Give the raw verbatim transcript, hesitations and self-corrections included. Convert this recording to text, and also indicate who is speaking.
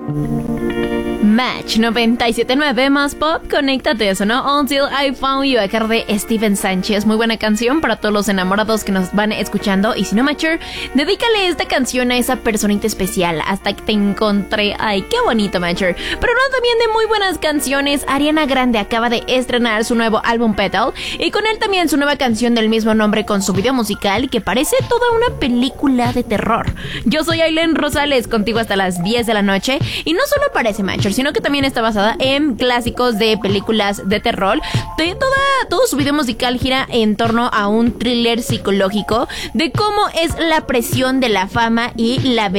Speaker 1: Match noventa y siete punto nueve más pop, conéctate, eso, ¿no? Until I Found You, a cargo de Steven Sánchez. Muy buena canción para todos los enamorados que nos van escuchando. Y si no, Matcher, dedícale esta canción a esa personita especial, hasta que te encontré. Ay, qué bonito, Matcher. Pero no, también de muy buenas canciones. Ariana Grande acaba de estrenar su nuevo álbum Petal, y con él también su nueva canción del mismo nombre, con su video musical que parece toda una película de terror. Yo soy Aileen Rosales, contigo hasta las diez de la noche. Y no solo parece, Matcher, sino que también está basada en clásicos de películas de terror. De toda, todo su video musical gira en torno a un thriller psicológico de cómo es la presión de la fama y la